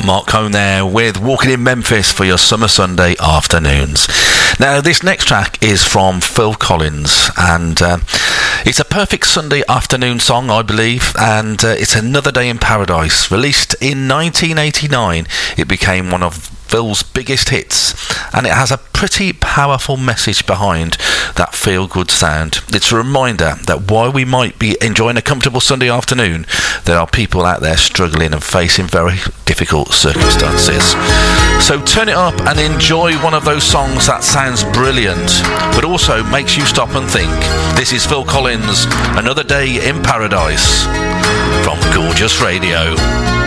Mark Cohn there with Walking in Memphis for your summer Sunday afternoons. Now, this next track is from Phil Collins, and it's a perfect Sunday afternoon song, I believe, and it's Another Day in Paradise. Released in 1989, it became one of Phil's biggest hits, and it has a pretty powerful message behind that feel-good sound. It's a reminder that while we might be enjoying a comfortable Sunday afternoon, there are people out there struggling and facing very difficult circumstances. So turn it up and enjoy one of those songs that sounds brilliant, but also makes you stop and think. This is Phil Collins, Another Day in Paradise, from Gorgeous Radio.